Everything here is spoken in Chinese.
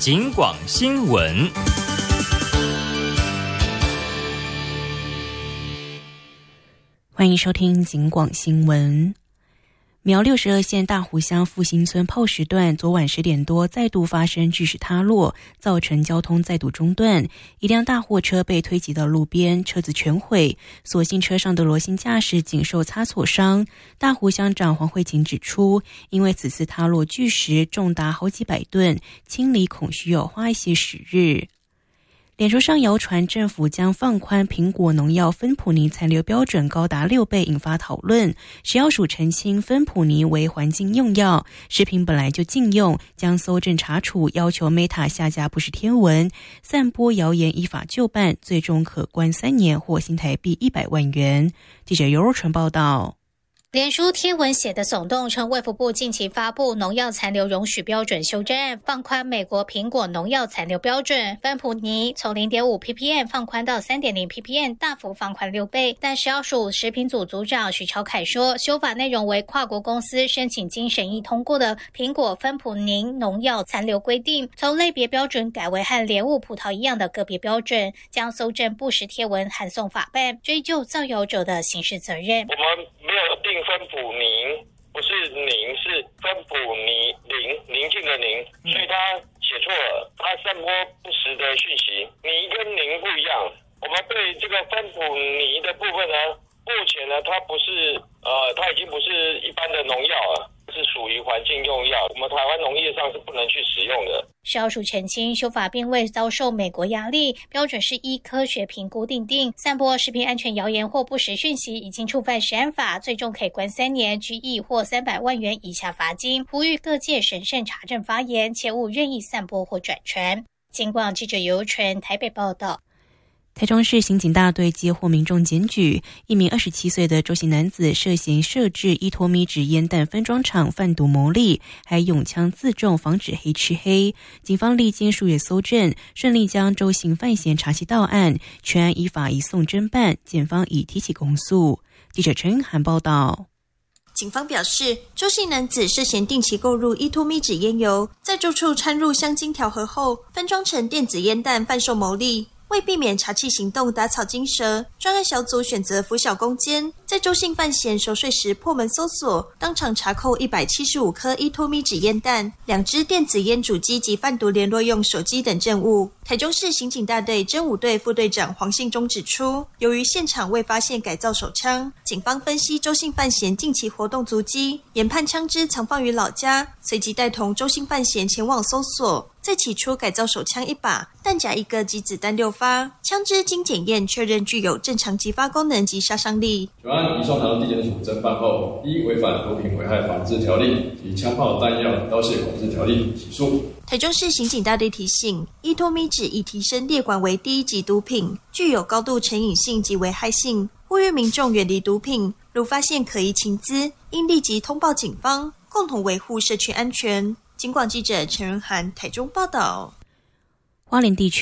警广新闻。 欢迎收听警广新闻。苗栗62县大湖乡复兴村炮石段昨晚10点多再度发生巨石塌落，造成交通再度中断，一辆大货车被推挤到路边，车子全毁，所幸车上的罗姓驾驶仅受擦挫伤。大湖乡长黄慧琴指出，因为此次塌落巨石重达好几百吨，清理恐需要花一些时日。脸书上谣传政府将放宽苹果农药芬普尼残留标准高达6倍，引发讨论。食药署澄清，芬普尼为环境用药，食品本来就禁用，将搜证查处，要求 Meta 下架不实贴文，散播谣言依法就办，最终可关3年或新台币100万元。记者尤若纯报道。 脸书贴文写的耸动，称卫福部近期发布农药残留容许标准修正案，放宽美国苹果农药残留标准，芬普尼从 0.5 ppm 放宽到 3.0 ppm， 大幅放宽6倍。但食药署食品组组长许朝凯说，修法内容为跨国公司申请经审议通过的苹果芬普尼农药残留规定，从类别标准改为和莲雾葡萄一样的个别标准，将搜证不实贴文函送法办，追究造谣者的刑事责任。 我们没有定芬普宁，不是宁，是芬普尼宁静的宁，所以他写错了，他散播不实的讯息，宁跟宁不一样。我们对这个芬普尼的部分呢，目前呢，它不是它已经不是一般的农药了，是属于环境用药，我们台湾农业上是不能去使用的。 食药署澄清，修法并未遭受美国压力，标准是依科学评估订定。散播食品安全谣言或不实讯息，已经触犯食安法，最重可以关3年、拘役或300万元以下罚金。呼吁各界审慎查证发言，切勿任意散播或转传。警广记者尤纯台北报道。 台中市刑警大队接获民众检举，一名27岁的周姓男子涉嫌设置依托咪纸烟弹分装厂贩毒牟利，还用枪自重防止黑吃黑。警方历经数月搜证，顺利将周姓犯嫌查缉到案，全案依法移送侦办，检方已提起公诉。记者陈云涵报道。 警方表示，周姓男子涉嫌定期购入依托咪纸烟油，在住处掺入香精调和后，分装成电子烟弹贩售牟利。为避免查缉行动打草惊蛇，专案小组选择拂晓攻坚，在周姓犯嫌熟睡时破门搜索，当场查扣175颗依托咪纸烟弹、2支电子烟主机及贩毒联络用手机等证物。台中市刑警大队侦5队副队长黄信忠指出，由于现场未发现改造手枪，警方分析周姓犯嫌近期活动足迹，研判枪支藏放于老家，随即带同周姓犯嫌前往搜索。在起初改造手枪1把，弹夹1个及子弹6发，枪支经检验确认具有正常击发功能及杀伤力。 本案移送台中地检署侦办后，依违反毒品危害防治条例及枪炮弹药刀械管制条例起诉。 台中市刑警大队提醒，依托咪纸已提升列管为第1级毒品，具有高度成瘾性及危害性，呼吁民众远离毒品，如发现可疑情资，应立即通报警方，共同维护社区安全。警广记者陈仁涵台中报道。 花莲地区